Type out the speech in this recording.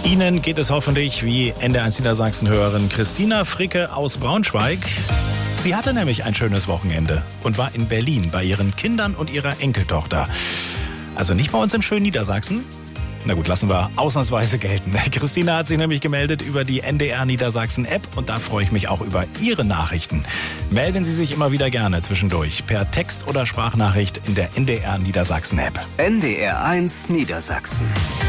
Ihnen geht es hoffentlich wie NDR1 Niedersachsen-Hörerin Christina Fricke aus Braunschweig. Sie hatte nämlich ein schönes Wochenende und war in Berlin bei ihren Kindern und ihrer Enkeltochter. Also nicht bei uns im schönen Niedersachsen. Na gut, lassen wir ausnahmsweise gelten. Christina hat sich nämlich gemeldet über die NDR Niedersachsen App und da freue ich mich auch über Ihre Nachrichten. Melden Sie sich immer wieder gerne zwischendurch per Text oder Sprachnachricht in der NDR Niedersachsen App. NDR1 Niedersachsen.